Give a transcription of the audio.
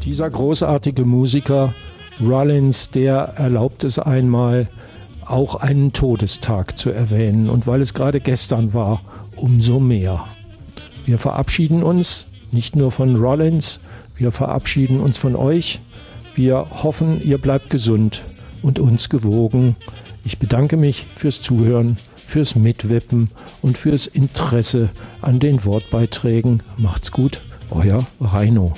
Dieser großartige Musiker Rollins, der erlaubt es einmal, auch einen Todestag zu erwähnen. Und weil es gerade gestern war, umso mehr. Wir verabschieden uns nicht nur von Rollins, wir verabschieden uns von euch. Wir hoffen, ihr bleibt gesund und uns gewogen. Ich bedanke mich fürs Zuhören, fürs Mitwippen und fürs Interesse an den Wortbeiträgen. Macht's gut, euer Reino.